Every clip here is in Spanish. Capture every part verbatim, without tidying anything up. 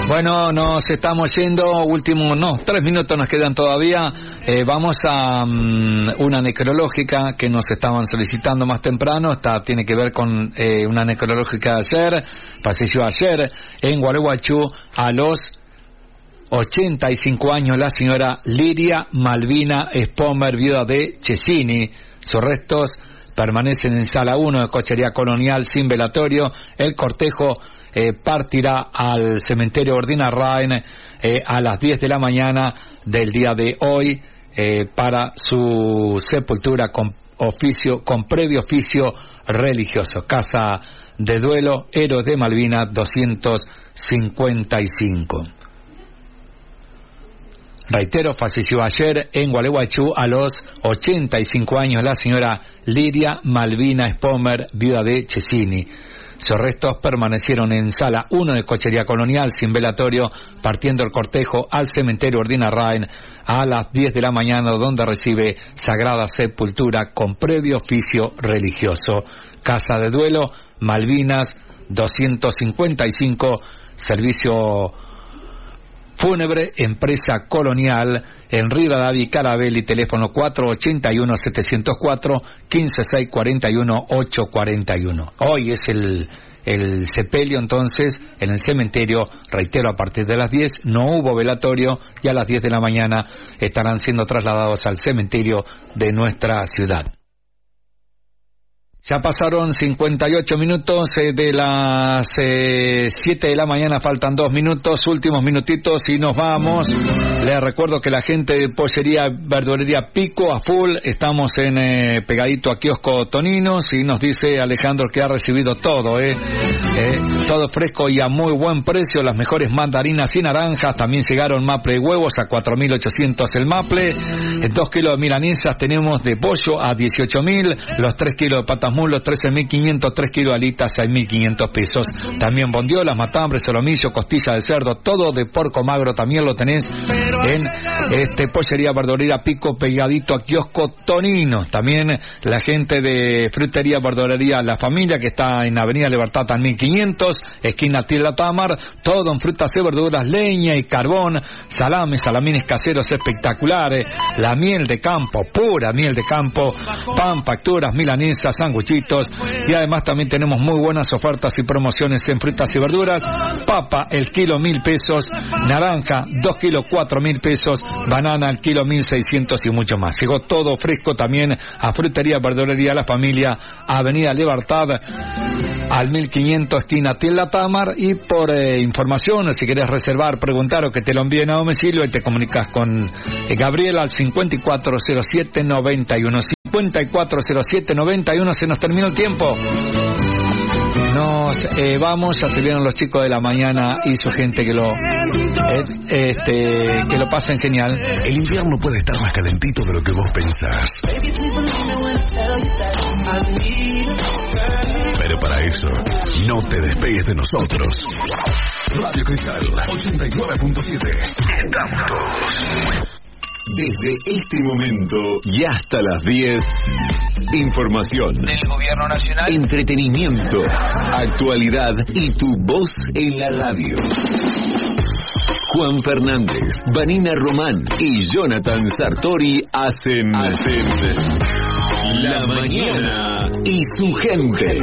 Bueno, nos estamos yendo, último, no, tres minutos nos quedan todavía. Eh, vamos a um, una necrológica que nos estaban solicitando más temprano. Esta tiene que ver con eh, una necrológica de ayer, falleció ayer en Gualeguaychú a los ochenta y cinco años la señora Lidia Malvina Espomer, viuda de Cecchini. Sus restos permanecen en sala uno de Cochería Colonial sin velatorio. El cortejo Eh, partirá al cementerio Urdinarrain eh, a las diez de la mañana del día de hoy eh, para su sepultura con oficio, con previo oficio religioso. Casa de duelo, Héroes de Malvinas doscientos cincuenta y cinco. Reitero, falleció ayer en Gualeguaychú a los ochenta y cinco años la señora Lidia Malvina Espomer, viuda de Cecchini. Sus restos permanecieron en sala uno de Cochería Colonial sin velatorio, partiendo el cortejo al cementerio Urdinarrain a las diez de la mañana, donde recibe sagrada sepultura con previo oficio religioso. Casa de duelo, Malvinas doscientos cincuenta y cinco, servicio fúnebre, empresa Colonial, en Rivadavia, Carabelli, teléfono cuatro ocho uno, siete cero cuatro, uno cinco seis cuatro uno, ocho cuatro uno. Hoy es el, el sepelio, entonces, en el cementerio, reitero, a partir de las diez, no hubo velatorio, y a las diez de la mañana estarán siendo trasladados al cementerio de nuestra ciudad. Ya pasaron cincuenta y ocho minutos eh, de las eh, siete de la mañana, faltan dos minutos, últimos minutitos y nos vamos. Les recuerdo que la gente de Pollería Verdulería Pico a full, estamos en eh, pegadito a Kiosco Toninos, y nos dice Alejandro que ha recibido todo, eh, eh, todo fresco y a muy buen precio, las mejores mandarinas y naranjas, también llegaron maple y huevos a cuatro mil ochocientos el maple, eh, dos kilos de milanesas tenemos de pollo a dieciocho mil, los tres kilos de patas mulos, trece mil quinientos, tres kilos de alitas, seis mil quinientos pesos. También bondiolas, matambres, solomillo, costilla de cerdo, todo de porco magro, también lo tenés en este Pollería Verdulería Pico, pegadito a Kiosco Tonino. También la gente de Frutería Verdulería La Familia, que está en Avenida Libertad al mil quinientos, esquina Tierra Tamar, todo en frutas y verduras, leña y carbón, salames, salamines caseros espectaculares, la miel de campo, pura miel de campo, pan, facturas, milanesas, sanguchitos. Y además también tenemos muy buenas ofertas y promociones en frutas y verduras. Papa, el kilo mil pesos, naranja, dos kilos cuatro mil pesos, banana, el kilo mil seiscientos y mucho más. Llegó todo fresco también a Frutería Verdulería La Familia, Avenida Libertad al mil quinientos, esquina Tienda Tamar. Y por eh, información, si querés reservar, preguntar o que te lo envíen a domicilio, y te comunicas con eh, Gabriela al cincuenta y cuatro cero siete noventa y uno. cincuenta y cuatro cero siete noventa y uno. Se nos terminó el tiempo. Nos eh, vamos, ya estuvieron los chicos de la mañana y su gente que lo eh, este que lo pasen genial. El invierno puede estar más calentito de lo que vos pensás, pero para eso no te despegues de nosotros. Radio Cristal ochenta y nueve punto siete. Estamos todos. Desde este momento y hasta las diez, información del Gobierno Nacional, entretenimiento, actualidad y tu voz en la radio. Juan Fernández, Vanina Román y Jonathan Sartori hacen, hacen La Mañana y su gente.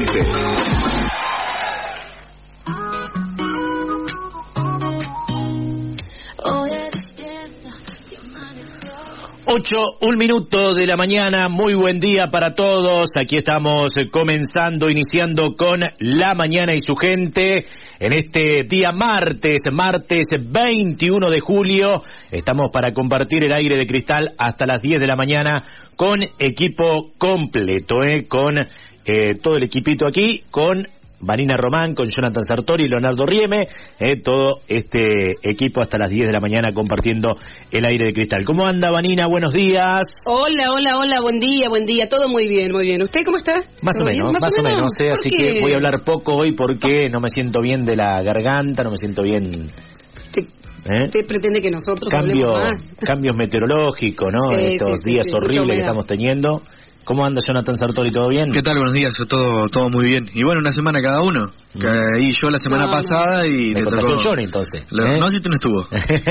Ocho, un minuto de la mañana, muy buen día para todos. Aquí estamos comenzando, iniciando con La Mañana y su gente. En este día martes, martes veintiuno de julio, estamos para compartir el aire de Cristal hasta las diez de la mañana con equipo completo, ¿eh? Con eh, todo el equipito aquí, con Vanina Román, con Jonathan Sartori y Leonardo Rieme, eh, todo este equipo hasta las diez de la mañana compartiendo el aire de Cristal. ¿Cómo anda, Vanina? Buenos días. Hola, hola, hola, buen día, buen día, todo muy bien, muy bien. ¿Usted cómo está? Más o menos, más, más o menos, menos eh, así que voy a hablar poco hoy porque no me siento bien de la garganta, no me siento bien. ¿Te, ¿Eh? ¿Usted pretende que nosotros Cambio, hablemos más? Cambios meteorológicos, ¿no? Sí, Estos sí, sí, días sí, horribles que estamos teniendo. ¿Cómo anda Jonathan Sartori? ¿Todo bien? ¿Qué tal? Buenos días, todo todo muy bien. Y bueno, una semana cada uno. Mm. Que ahí yo la semana no, pasada no. y me le tocó... Johnny, entonces. La... ¿Eh? No, si tú no estuvo.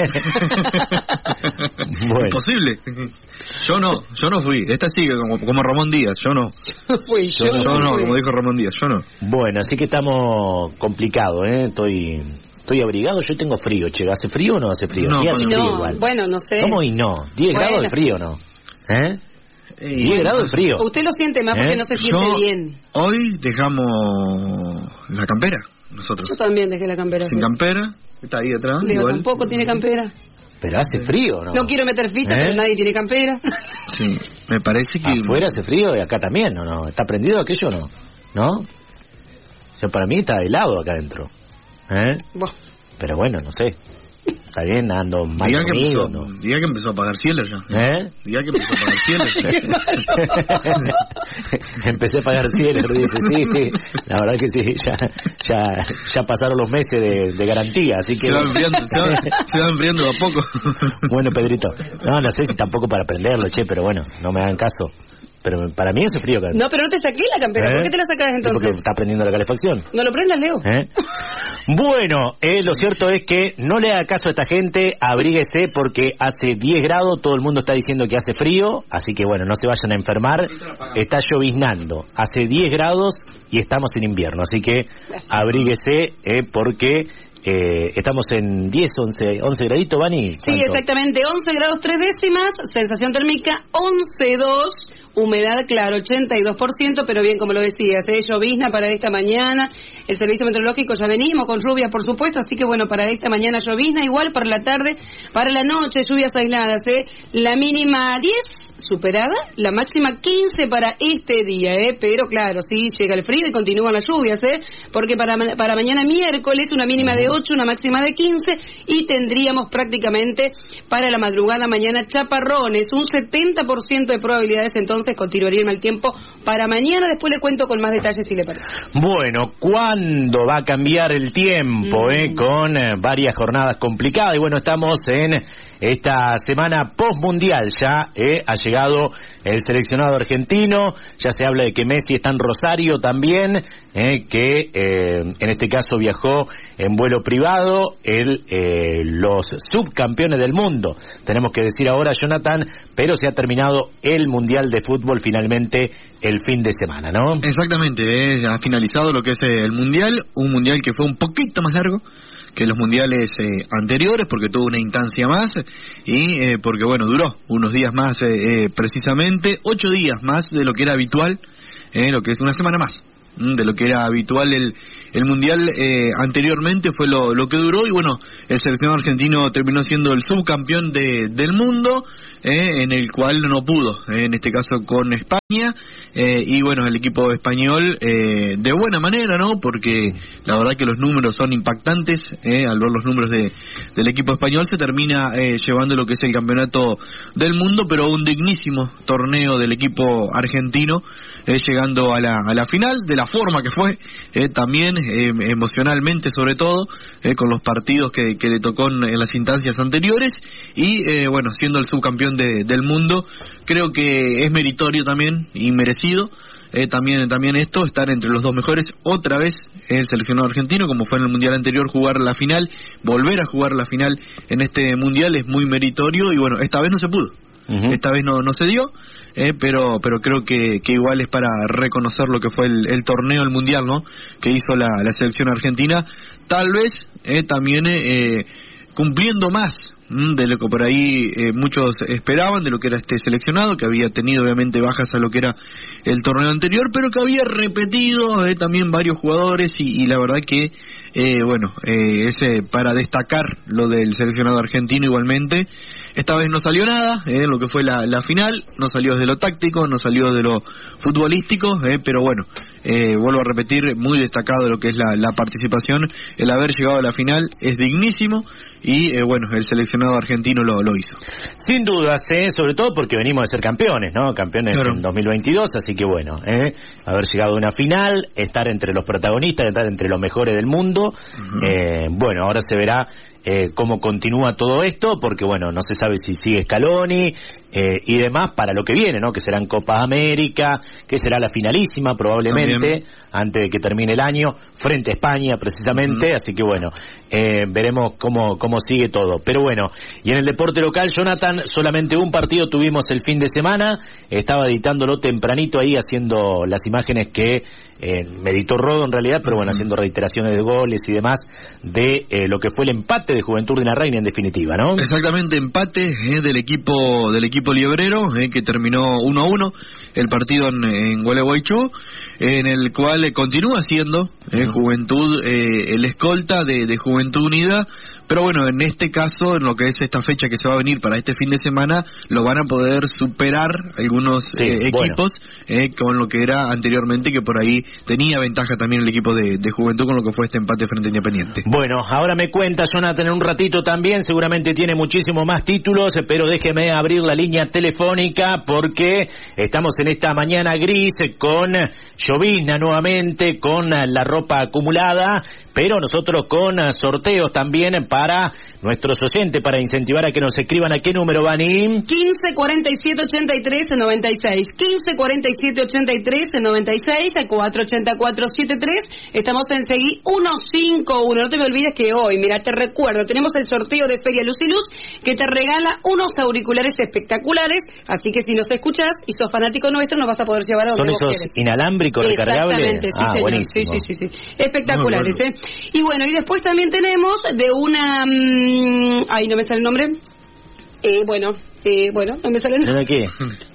Bueno. Imposible. Yo no, yo no fui. Esta sigue como, como Ramón Díaz, yo no. Fui, yo, yo, yo no, fui. Como dijo Ramón Díaz, yo no. Bueno, así que estamos complicados, ¿eh? Estoy... Estoy abrigado, yo tengo frío, che. ¿Hace frío o no hace frío? No, sí, hace no, frío igual. Bueno, no sé. ¿Cómo y no? ¿diez bueno. grados de frío no? ¿Eh? diez bueno, grados de frío. Usted lo siente más porque ¿Eh? no se siente yo, bien. Hoy dejamos la campera, nosotros. Yo también dejé la campera. Sin sí. campera, está ahí atrás. Leo igual. tampoco tiene campera. Pero hace frío, ¿no? No quiero meter ficha, ¿Eh? pero nadie tiene campera. Sí, me parece que... Afuera hace frío y acá también, ¿o no? ¿Está prendido aquello o no? ¿No? O sea, para mí está helado acá adentro. ¿Eh? Bueno. Pero bueno, no sé. Está bien, ando mal diga que, conmigo, empezó, ¿no? diga que empezó a apagar cielo ya. ¿Eh? Diga que empezó a apagar cielo ya. Empecé a apagar cielo, dice, sí, sí. La verdad que sí, ya ya, ya pasaron los meses de, de garantía, así que... Se va enfriando, se va, se va enfriando a poco. Bueno, Pedrito, no, no sé si tampoco para prenderlo, che, pero bueno, no me hagan caso. Pero para mí hace frío. Cara. No, pero no te saqué la campera. ¿Eh? ¿Por qué te la sacas entonces? Porque está prendiendo la calefacción. No lo prendas, Leo. ¿Eh? Bueno, eh, lo cierto es que no le haga caso a esta gente, abríguese porque hace diez grados, todo el mundo está diciendo que hace frío, así que bueno, no se vayan a enfermar. Está lloviznando, hace diez grados y estamos en invierno, así que abríguese eh, porque... Eh, estamos en diez, once, once graditos, Vani. Sí, exactamente, once grados tres décimas, sensación térmica once dos, humedad, claro, ochenta y dos por ciento, pero bien, como lo decías, ¿eh? llovizna para esta mañana, el servicio meteorológico ya venimos con lluvias, por supuesto, así que bueno, para esta mañana llovizna, igual para la tarde, para la noche, lluvias aisladas, ¿eh? La mínima diez, superada, la máxima quince para este día, ¿eh? Pero claro, sí, llega el frío y continúan las lluvias, ¿eh? Porque para, para mañana miércoles, una mínima de ocho, una máxima de quince, y tendríamos prácticamente para la madrugada mañana chaparrones, un setenta por ciento de probabilidades, entonces continuaría el mal tiempo para mañana. Después le cuento con más detalles si le parece. Bueno, ¿cuándo va a cambiar el tiempo? Mm. Eh? Con eh, varias jornadas complicadas, y bueno, estamos en esta semana postmundial ya, eh, ha llegado el seleccionado argentino, ya se habla de que Messi está en Rosario también, eh, que eh, en este caso viajó en vuelo privado, el, eh, los subcampeones del mundo, tenemos que decir ahora, Jonathan, pero se ha terminado el Mundial de Fútbol finalmente el fin de semana, ¿no? Exactamente, eh, ha finalizado lo que es el Mundial, un Mundial que fue un poquito más largo que los mundiales eh, anteriores, porque tuvo una instancia más y eh, porque bueno, duró unos días más, eh, eh, precisamente ocho días más de lo que era habitual, eh, lo que es una semana más de lo que era habitual el el mundial eh, anteriormente, fue lo, lo que duró, y bueno, el seleccionado argentino terminó siendo el subcampeón de, del mundo, eh, en el cual no pudo, eh, en este caso con España, eh, y bueno, el equipo español eh, de buena manera, ¿no? Porque la verdad que los números son impactantes, eh, al ver los números de del equipo español se termina eh, llevando lo que es el campeonato del mundo, pero un dignísimo torneo del equipo argentino, eh, llegando a la a la final de la forma que fue, eh, también eh, emocionalmente sobre todo, eh, con los partidos que, que le tocó en, en las instancias anteriores, y eh, bueno, siendo el subcampeón de, del mundo, creo que es meritorio también y merecido. Eh, también también esto, estar entre los dos mejores otra vez, el seleccionado argentino, como fue en el mundial anterior, jugar la final, volver a jugar la final en este mundial es muy meritorio, y bueno, esta vez no se pudo. Uh-huh. Esta vez no no se dio, eh, pero pero creo que, que igual es para reconocer lo que fue el, el torneo, el mundial, ¿no? Que hizo la, la selección argentina, tal vez eh, también eh, cumpliendo más de lo que por ahí eh, muchos esperaban de lo que era este seleccionado, que había tenido obviamente bajas a lo que era el torneo anterior, pero que había repetido eh, también varios jugadores, y, y la verdad que eh, bueno, eh, es eh, para destacar lo del seleccionado argentino igualmente. Esta vez no salió nada, eh, lo que fue la, la final, no salió de lo táctico, no salió de lo futbolístico, eh, pero bueno, eh, vuelvo a repetir, muy destacado lo que es la, la participación, el haber llegado a la final es dignísimo, y eh, bueno, el seleccionado argentino lo, lo hizo. Sin dudas, eh, sobre todo porque venimos de ser campeones, ¿no? Campeones claro. En dos mil veintidós, así que bueno, eh, haber llegado a una final, estar entre los protagonistas, estar entre los mejores del mundo, uh-huh. eh, bueno, ahora se verá Eh, cómo continúa todo esto, porque bueno, no se sabe si sigue Scaloni, eh, y demás para lo que viene, ¿no? Que serán Copa América, que será la finalísima probablemente, también, antes de que termine el año, frente a España precisamente, uh-huh. Así que bueno, eh, veremos cómo, cómo sigue todo. Pero bueno, y en el deporte local, Jonathan, solamente un partido tuvimos el fin de semana, estaba editándolo tempranito ahí, haciendo las imágenes que eh, me editó Rodo en realidad, pero bueno, haciendo reiteraciones de goles y demás de eh, lo que fue el empate de Juventud Urdinarraini en definitiva, ¿no? Exactamente, empate eh, del equipo del equipo liebrero, eh, que terminó uno a uno el partido en, en Gualeguaychú, en el cual eh, continúa siendo eh, Juventud eh, el escolta de, de Juventud Unida, pero bueno, en este caso, en lo que es esta fecha que se va a venir para este fin de semana, lo van a poder superar algunos sí, eh, equipos bueno. eh, con lo que era anteriormente, que por ahí tenía ventaja también el equipo de, de Juventud con lo que fue este empate frente a Independiente. Bueno, ahora me cuenta Jonathan en un ratito también, seguramente tiene muchísimo más títulos, pero déjeme abrir la línea telefónica porque estamos en esta mañana gris con llovizna nuevamente, con la ropa acumulada, pero nosotros con sorteos también para nuestros oyentes, para incentivar a que nos escriban. ¿A qué número van? quince cuarenta y siete ochenta y tres noventa y seis, quince cuarenta y siete ochenta y tres noventa y seis, cuatro ochenta y cuatro setenta y tres. Estamos en Seguí ciento cincuenta y uno. No te me olvides que hoy, mira, te recuerdo, tenemos el sorteo de Feria Luz y Luz que te regala unos auriculares espectaculares, así que si nos escuchás y sos fanático nuestro, nos vas a poder llevar a donde vos quieres. ¿Son esos inalámbricos recargables? Exactamente, sí, ah, señor. Buenísimo. Sí, sí, sí, sí. Espectaculares, ¿eh? Y bueno, y después también tenemos de una... Mmm, ay, no me sale el nombre. Eh, bueno, eh, bueno, no me sale el nombre. ¿De qué?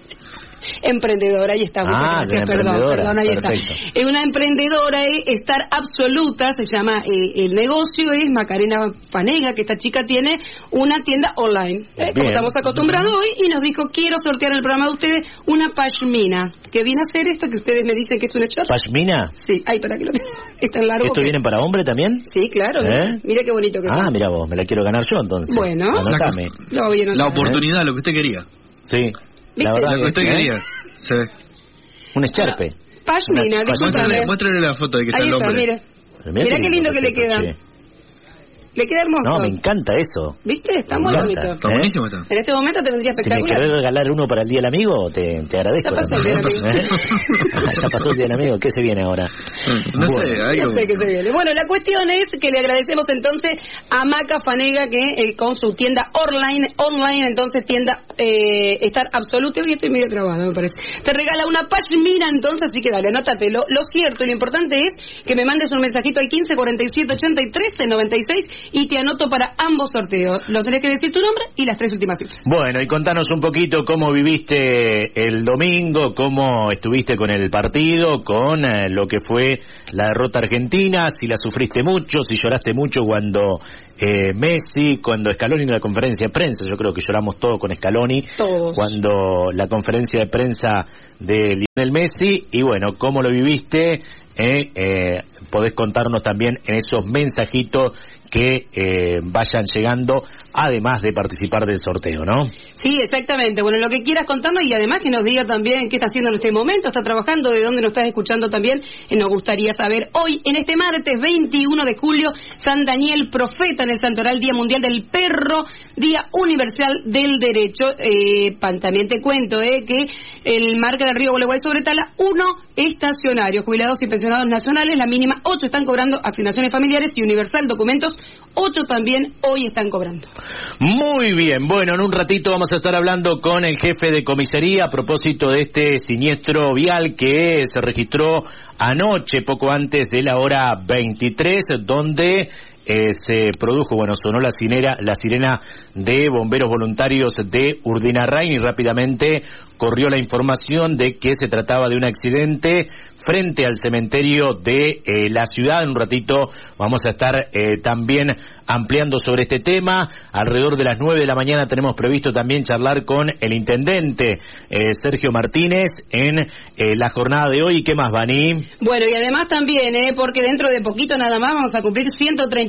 Emprendedora, ahí está, muchas ah, gracias, perdón, perdón, ahí perfecto. está. Es una emprendedora, eh, Estar Absoluta, se llama eh, el negocio, es Macarena Fanega, que esta chica tiene una tienda online, eh, como estamos acostumbrados hoy, y nos dijo, quiero sortear en el programa de ustedes una pashmina, que viene a ser esto que ustedes me dicen que es una short. ¿Pashmina? Sí, ay, para que lo tenga, es tan largo. ¿Esto que... viene para hombre también? Sí, claro, ¿Eh? mira qué bonito que Ah, está. mira vos, me la quiero ganar yo entonces. Bueno, anotame. Lo voy a anotar. La oportunidad, ¿eh? Lo que usted quería. Sí. La verdad lo que usted ¿eh? quería. Sí. Un escarpe. Pashmina, discúlpame. Muéstrale la foto de que está ahí el está, hombre. mira. Mira, Mira qué lindo que le queda. Che. Le queda hermoso. No, me encanta eso. ¿Viste? Está Me muy encanta. bonito. Está buenísimo está. En este momento te vendría Si me espectacular. querés regalar uno para el Día del Amigo, te, te agradezco. Ya pasó el también, Día del ¿eh? Ya pasó el Día del Amigo, ¿qué se viene ahora? No Bueno. sé, algo. No sé qué se viene. Bueno, la cuestión es que le agradecemos entonces a Maca Fanega que eh, con su tienda online, online entonces tienda eh, Estar Absoluto. Hoy estoy medio trabada, me parece. Te regala una pashmina entonces, así que dale, anótate. Lo, lo cierto y lo importante es que me mandes un mensajito al quince cuarenta y siete ochenta y tres noventa y seis y te anoto para ambos sorteos. Lo tenés que decir tu nombre y las tres últimas cifras. Bueno, y contanos un poquito cómo viviste el domingo, cómo estuviste con el partido, con eh, lo que fue la derrota argentina, si la sufriste mucho, si lloraste mucho cuando eh, Messi, cuando Scaloni en la conferencia de prensa, yo creo que lloramos todos con Scaloni, Todos. cuando la conferencia de prensa de Lionel Messi, y bueno, cómo lo viviste, eh, eh, podés contarnos también en esos mensajitos que eh, vayan llegando, además de participar del sorteo, ¿no? Sí, exactamente. Bueno, lo que quieras contarnos y además que nos diga también qué está haciendo en este momento, está trabajando, de dónde nos estás escuchando también, eh, nos gustaría saber. Hoy, en este martes veintiuno de julio, San Daniel Profeta en el Santoral, Día Mundial del Perro, Día Universal del Derecho. Eh, pan, también te cuento eh, que el Marca del Río Gualeguay sobre Tala, uno estacionarios, jubilados y pensionados nacionales, la mínima ocho están cobrando asignaciones familiares y Universal documentos, ocho también hoy están cobrando. Muy bien, bueno, en un ratito vamos a estar hablando con el jefe de comisaría a propósito de este siniestro vial que se registró anoche, poco antes de la hora veintitrés, donde eh, se produjo, bueno, sonó la sirena, la sirena de bomberos voluntarios de Urdinarraini y rápidamente corrió la información de que se trataba de un accidente frente al cementerio de eh, la ciudad. En un ratito vamos a estar eh, también ampliando sobre este tema. Alrededor de las nueve de la mañana tenemos previsto también charlar con el intendente eh, Sergio Martínez en eh, la jornada de hoy. ¿Y qué más, Vani? Bueno, y además también, eh, porque dentro de poquito nada más vamos a cumplir ciento treinta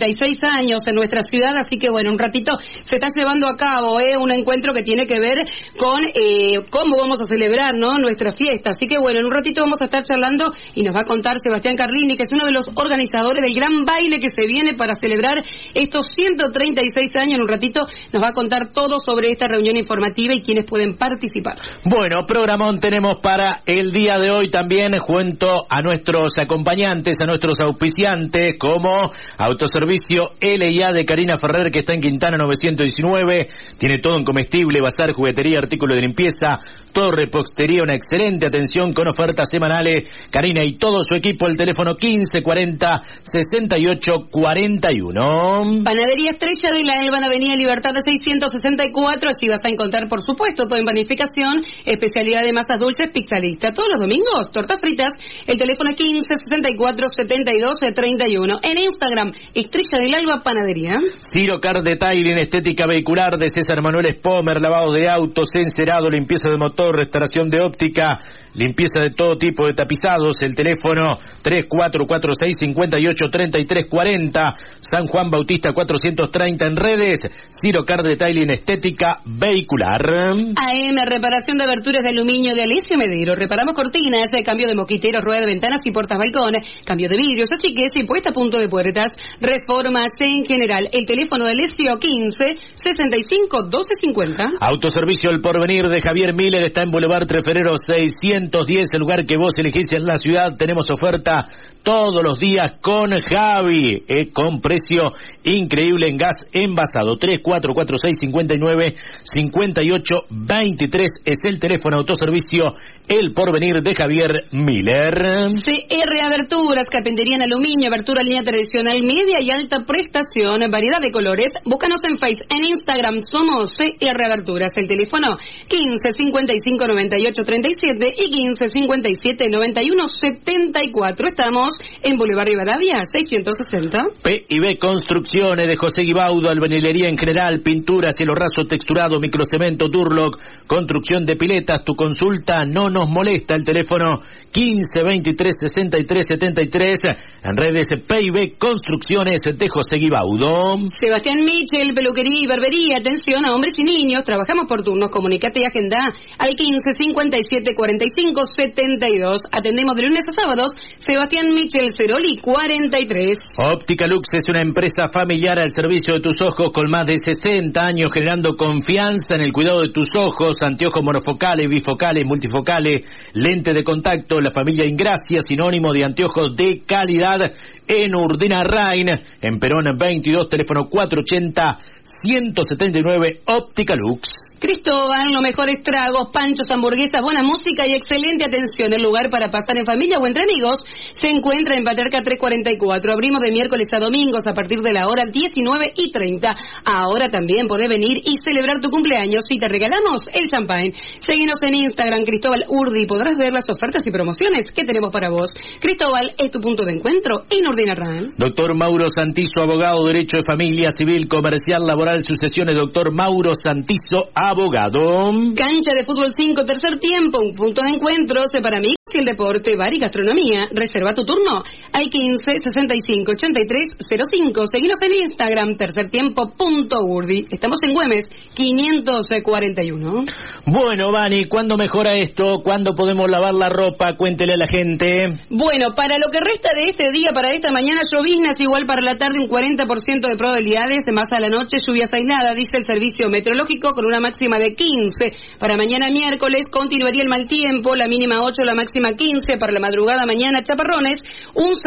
y seis años en nuestra ciudad, así que bueno, un ratito se está llevando a cabo eh, un encuentro que tiene que ver con eh, cómo vamos a celebrar, ¿no?, nuestra fiesta. Así que bueno, en un ratito vamos a estar charlando y nos va a contar Sebastián Carlini, que es uno de los organizadores del gran baile que se viene para celebrar estos ciento treinta y seis años. En un ratito nos va a contar todo sobre esta reunión informativa y quiénes pueden participar. Bueno, programón tenemos para el día de hoy también, junto a nuestros acompañantes, a nuestros auspiciantes, como Autoservicio L y A de Karina Ferrer, que está en Quintana novecientos diecinueve, tiene todo en comestible, bazar, juguetería, artículos de limpieza, todo repostería, una excelente atención con ofertas semanales. Karina y todo su equipo, el teléfono quince cuarenta sesenta y ocho cuarenta y uno. Panadería Estrella de la Elba en Avenida Libertad de seiscientos sesenta y cuatro, allí vas a encontrar, por supuesto, todo en panificación, especialidad de masas dulces, pizza lista. Todos los domingos, tortas fritas, el teléfono quince sesenta y cuatro setenta y dos treinta y uno. En Instagram, Estrella del Alba Panadería. Ciro Car Detailing, estética vehicular de César Manuel Spomer, lavado de autos, encerado, limpieza de motor, restauración de óptica, limpieza de todo tipo de tapizados. El teléfono tres cuatro cuatro seis cinco ocho tres tres cuatro cero, San Juan Bautista cuatrocientos treinta. En redes, Ciro Car Detailing, estética vehicular. A M, reparación de aberturas de aluminio de Alicio Medero. Reparamos cortinas, cambio de moquiteros, rueda de ventanas y puertas balcón, cambio de vidrios, achiques y puesta a punto de puertas, reformas en general. El teléfono de Alicio quince sesenta y cinco doce cincuenta. Autoservicio El Porvenir de Javier Miller está en Boulevard Tres Fereros seiscientos diez, el lugar que vos elegís en la ciudad. Tenemos oferta todos los días con Javi, eh, con precio increíble en gas envasado. Tres cuatro cuatro seis cinco nueve cinco ocho dos tres es el teléfono. Autoservicio El Porvenir de Javier Miller. C R Aberturas, carpintería en aluminio, abertura línea tradicional, media y alta prestación, variedad de colores. Búscanos en Face, en Instagram, somos C R Aberturas. El teléfono quince cincuenta y cinco noventa y ocho treinta y siete y quince cincuenta y siete noventa y uno setenta y cuatro. Estamos en Boulevard Rivadavia seiscientos sesenta. P y B Construcciones de José Guibaudo, albañilería en general, pintura, cielo raso, texturado, microcemento, Durlock, construcción de piletas. Tu consulta no nos molesta. El teléfono quince veintitrés sesenta y tres setenta y tres. En redes, P y B Construcciones de José Guibaudo. Sebastián Michel, peluquería y barbería. Atención a hombres y niños. Trabajamos por turnos. Comunicate y agenda al quince cincuenta y siete cuarenta y cinco setenta y dos. Atendemos de lunes a sábados. Sebastián Michel, Ceroli cuarenta y tres. Óptica Lux es una empresa familiar al servicio de tus ojos con más de sesenta años generando confianza en el cuidado de tus ojos. Anteojos monofocales, bifocales, multifocales, lente de contacto. La familia Ingracia, sinónimo de anteojos de calidad en Urdinarrain, en Perón veintidós, teléfono cuatrocientos ochenta ciento setenta y nueve. Óptica Lux. Cristóbal, los mejores tragos, panchos, hamburguesas, buena música y excelente atención. El lugar para pasar en familia o entre amigos se encuentra en Paterca trescientos cuarenta y cuatro. Abrimos de miércoles a domingos a partir de la hora diecinueve y treinta. Ahora también podés venir y celebrar tu cumpleaños y te regalamos el champagne. Seguinos en Instagram, Cristóbal Urdi, y podrás ver las ofertas y promociones que tenemos para vos. Cristóbal es tu punto de encuentro en Urdinarrain. Doctor Mauro Santizo, abogado, derecho de familia, civil, comercial, laboral, sucesiones. Doctor Mauro Santizo, abogado. Cancha de fútbol cinco, tercer tiempo, un punto de encuentro para mí y el deporte, bar y gastronomía. Reserva tu turno al quince sesenta y cinco ochenta y tres cero cinco. Seguinos en Instagram, tercertiempo.urdi. Estamos en Güemes quinientos cuarenta y uno. Bueno, Vani, ¿cuándo mejora esto? ¿Cuándo podemos lavar la ropa? Cuéntele a la gente. Bueno, para lo que resta de este día, para esta mañana, lloviznas, igual para la tarde un cuarenta por ciento de probabilidades, más a la noche lluvias aisladas, dice el servicio meteorológico, con una máxima de quince. Para mañana miércoles continuaría el mal tiempo, la mínima ocho, la máxima quince. Para la madrugada mañana, chaparrones, un